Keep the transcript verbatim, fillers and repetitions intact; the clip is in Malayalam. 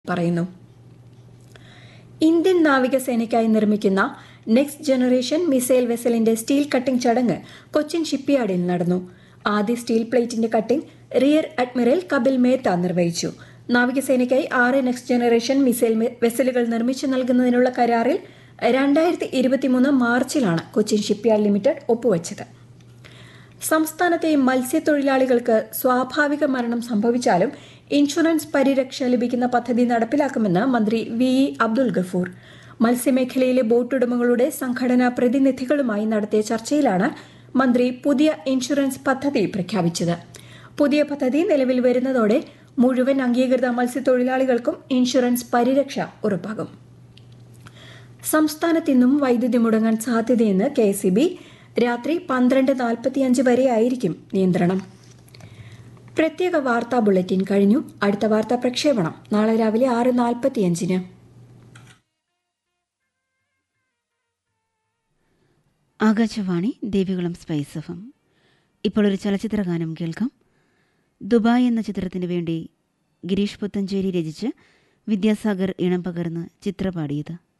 പറയുന്നു. ഇന്ത്യൻ നാവികസേനയ്ക്കായി നിർമ്മിക്കുന്ന next generation missile വെസലിന്റെ steel cutting ചടങ്ങ് കൊച്ചിൻ ഷിപ്പ്യാർഡിൽ നടന്നു. ആദ്യ സ്റ്റീൽ പ്ലേറ്റിന്റെ cutting rear admiral Kapil Mehta നിർവഹിച്ചു. നാവികസേനയ്ക്കായി ആറ് നെക്സ്റ്റ് ജനറേഷൻ മിസൈൽ വെസലുകൾ നിർമ്മിച്ചു നൽകുന്നതിനുള്ള കരാറിൽ രണ്ടായിരത്തി ഇരുപത്തിമൂന്ന് മാർച്ചിലാണ് കൊച്ചിൻ ഷിപ്പ്യാർഡ് ലിമിറ്റഡ് ഒപ്പുവച്ചത്. സംസ്ഥാനത്തെ മത്സ്യത്തൊഴിലാളികൾക്ക് സ്വാഭാവിക മരണം സംഭവിച്ചാലും ഇൻഷുറൻസ് പരിരക്ഷ ലഭിക്കുന്ന പദ്ധതി നടപ്പിലാക്കുമെന്ന് മന്ത്രി വി ഇ അബ്ദുൽ ഗഫൂർ. മത്സ്യമേഖലയിലെ ബോട്ടുടമകളുടെ സംഘടനാ പ്രതിനിധികളുമായി നടത്തിയ ചർച്ചയിലാണ് മന്ത്രി പുതിയ ഇൻഷുറൻസ് പദ്ധതി പ്രഖ്യാപിച്ചത്. പുതിയ പദ്ധതി നിലവിൽ വരുന്നതോടെ മുഴുവൻ അംഗീകൃത മത്സ്യത്തൊഴിലാളികൾക്കും ഇൻഷുറൻസ് പരിരക്ഷ ഉറപ്പാകും. സംസ്ഥാനത്ത് ഇന്നും വൈദ്യുതി മുടങ്ങാൻ സാധ്യതയെന്ന് കെ എസ് ഇ ബി. രാത്രി പന്ത്രണ്ട് നാൽപ്പത്തിയഞ്ച് വരെയായിരിക്കും നിയന്ത്രണം. പ്രത്യേക വാർത്താ ബുള്ളറ്റിൻ കഴിഞ്ഞു. അടുത്ത വാർത്താ പ്രക്ഷേപണം നാളെ രാവിലെ ആറ് നാൽപ്പത്തിയഞ്ചിന്. Akashvani Devikulam spice F M. ഇപ്പോൾ ഒരു ചലച്ചിത്ര ഗാനം കേൾക്കാം. ദുബായ് എന്ന ചിത്രത്തിനു വേണ്ടി ഗിരീഷ് പുത്തഞ്ചേരി രചിച്ച് വിദ്യാസാഗർ ഇണം പകർന്ന് ചിത്ര പാടിയത്.